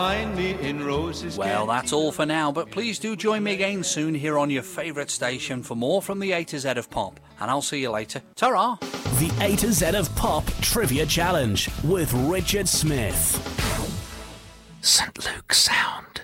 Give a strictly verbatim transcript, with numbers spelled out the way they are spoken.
Find me in Rose's Well, that's all for now, but please do join me again soon here on your favourite station for more from the A to Z of Pop, and I'll see you later. Ta-ra! The A to Z of Pop Trivia Challenge with Richard Smith. Saint Luke Sound.